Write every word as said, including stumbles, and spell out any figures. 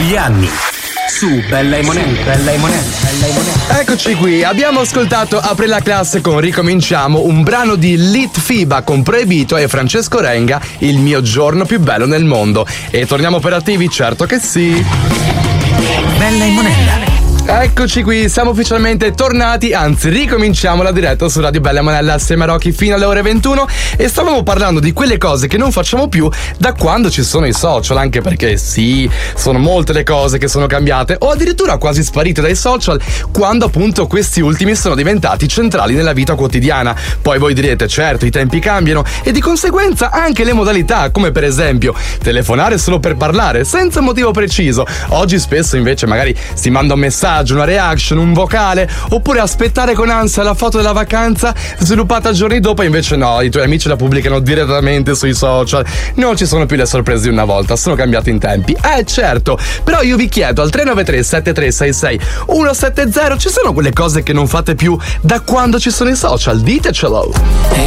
Gli anni su Bella e Monella, Bella e Monella, Bella e Monella. Eccoci qui, abbiamo ascoltato Apri la classe con Ricominciamo, un brano di Litfiba con Proibito e Francesco Renga, Il mio giorno più bello nel mondo. E torniamo operativi? Certo che sì. Bella e Monella. Eccoci qui, siamo ufficialmente tornati, anzi ricominciamo la diretta su Radio Bella e Monella assieme a Rocky fino alle ore ventuno e stavamo parlando di quelle cose che non facciamo più da quando ci sono i social, anche perché sì, sono molte le cose che sono cambiate o addirittura quasi sparite dai social quando appunto questi ultimi sono diventati centrali nella vita quotidiana. Poi voi direte, certo, i tempi cambiano e di conseguenza anche le modalità, come per esempio telefonare solo per parlare senza motivo preciso. Oggi spesso invece magari si manda un messaggio, una reaction, un vocale, oppure aspettare con ansia la foto della vacanza sviluppata giorni dopo. Invece no, i tuoi amici la pubblicano direttamente sui social. Non ci sono più le sorprese di una volta, sono cambiati in tempi. Eh certo, però io vi chiedo al tre nove tre sette tre sei sei uno sette zero, ci sono quelle cose che non fate più da quando ci sono i social? Ditecelo. E